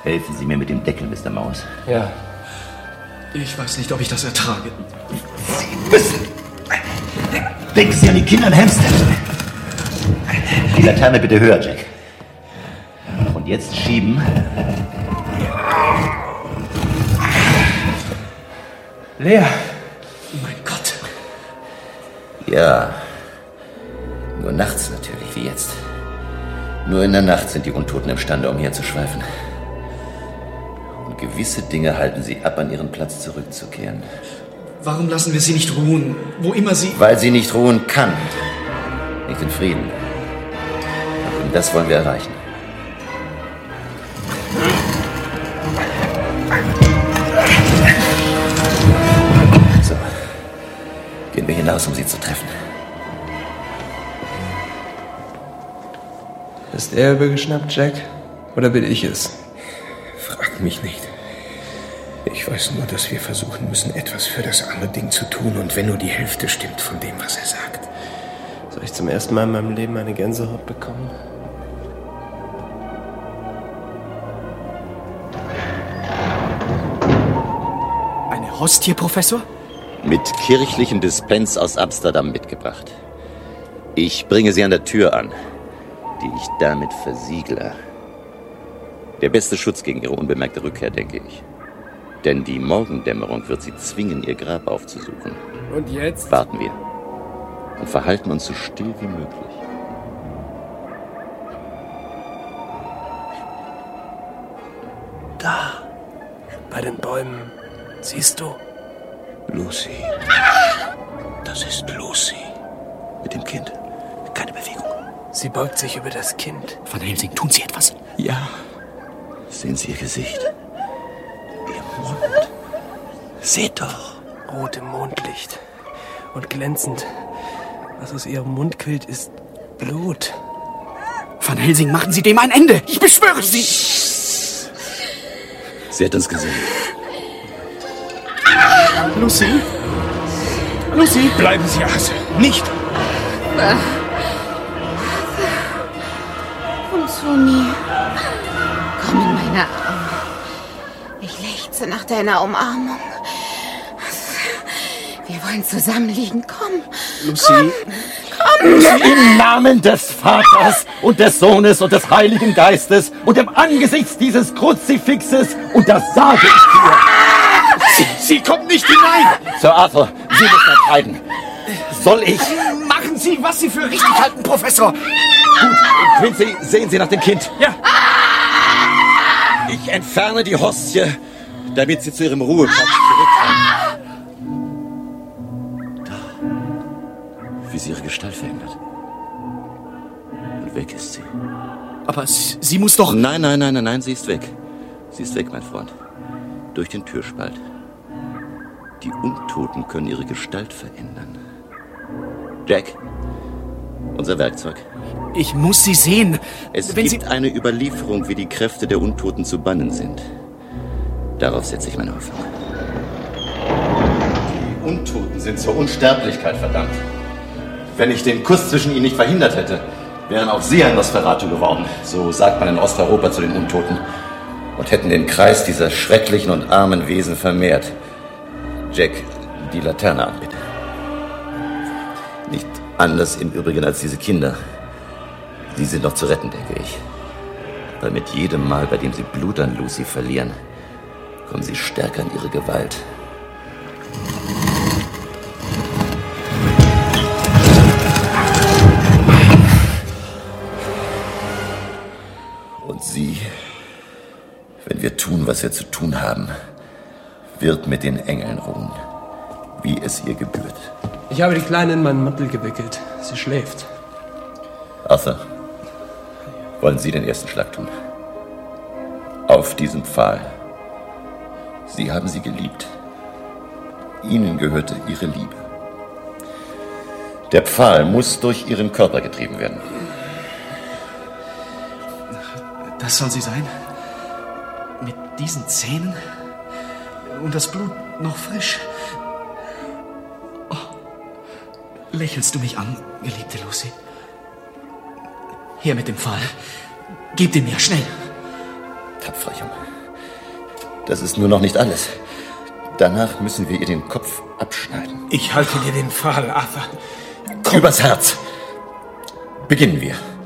Helfen Sie mir mit dem Deckel, Mr. Maus. Ja. Ich weiß nicht, ob ich das ertrage. Sie müssen... Denken Sie an die Kinder in Hampstead. Die Laterne bitte höher, Jack. Und jetzt schieben. Lea. Mein Gott. Ja. Nur nachts natürlich, wie jetzt. Nur in der Nacht sind die Untoten imstande, umherzuschweifen. Und gewisse Dinge halten sie ab, an ihren Platz zurückzukehren. Warum lassen wir sie nicht ruhen, wo immer sie... Weil sie nicht ruhen kann. Nicht in Frieden. Und das wollen wir erreichen. So. Gehen wir hinaus, um sie zu treffen. Ist er übergeschnappt, Jack? Oder bin ich es? Frag mich nicht. Ich weiß nur, dass wir versuchen müssen, etwas für das arme Ding zu tun. Und wenn nur die Hälfte stimmt von dem, was er sagt. Soll ich zum ersten Mal in meinem Leben eine Gänsehaut bekommen? Eine Hostie, Professor? Mit kirchlichen Dispens aus Amsterdam mitgebracht. Ich bringe sie an der Tür an, die ich damit versiegle. Der beste Schutz gegen ihre unbemerkte Rückkehr, denke ich. Denn die Morgendämmerung wird sie zwingen, ihr Grab aufzusuchen. Und jetzt? Warten wir und verhalten uns so still wie möglich. Da, bei den Bäumen, siehst du? Lucy. Das ist Lucy. Mit dem Kind. Keine Bewegung. Sie beugt sich über das Kind. Van Helsing, tun Sie etwas? Ja. Sehen Sie ihr Gesicht? Ihr Mund. Seht doch. Rot im Mondlicht. Und glänzend. Was aus ihrem Mund quillt, ist Blut. Van Helsing, machen Sie dem ein Ende! Ich beschwöre Sie! Sie hat uns gesehen. Lucy? Lucy? Bleiben Sie, Hase. Nicht! Und Toni, komm in meine Arme. Ich lechze nach deiner Umarmung. Wir wollen zusammen liegen. Komm. Lucy? Komm. Im Namen des Vaters und des Sohnes und des Heiligen Geistes und im Angesicht dieses Kruzifixes, und das sage ich dir. Sie kommt nicht hinein! Sir Arthur, Sie müssen entscheiden. Soll ich... Machen Sie, was Sie für richtig halten, Professor! Gut, Quincy, sehen Sie nach dem Kind. Ja. Ich entferne die Hostie, damit sie zu ihrem Ruheplatz zurückkommt. Da, wie sie ihre Gestalt verändert. Und weg ist sie. Aber sie muss doch... Nein, sie ist weg. Sie ist weg, mein Freund. Durch den Türspalt. Die Untoten können ihre Gestalt verändern. Jack, unser Werkzeug. Ich muss sie sehen. Es Wenn gibt eine Überlieferung, wie die Kräfte der Untoten zu bannen sind. Darauf setze ich meine Hoffnung. Die Untoten sind zur Unsterblichkeit verdammt. Wenn ich den Kuss zwischen ihnen nicht verhindert hätte, wären auch sie ein Nosferatu geworden. So sagt man in Osteuropa zu den Untoten. Und hätten den Kreis dieser schrecklichen und armen Wesen vermehrt. Jack, die Laterne an, bitte. Nicht anders im Übrigen als diese Kinder. Sie sind noch zu retten, denke ich. Weil mit jedem Mal, bei dem sie Blut an Lucy verlieren, kommen sie stärker in ihre Gewalt. Und sie, wenn wir tun, was wir zu tun haben, wird mit den Engeln ruhen, wie es ihr gebührt. Ich habe die Kleine in meinen Mantel gewickelt. Sie schläft. Arthur, wollen Sie den ersten Schlag tun? Auf diesem Pfahl. Sie haben sie geliebt. Ihnen gehörte Ihre Liebe. Der Pfahl muss durch Ihren Körper getrieben werden. Das soll sie sein? Mit diesen Zähnen? Und das Blut noch frisch? Oh. Lächelst du mich an, geliebte Lucy? Her mit dem Pfahl. Gib ihn mir, schnell. Tapferer Junge. Das ist nur noch nicht alles. Danach müssen wir ihr den Kopf abschneiden. Ich halte dir den Pfahl, Arthur. Komm. Übers Herz. Beginnen wir.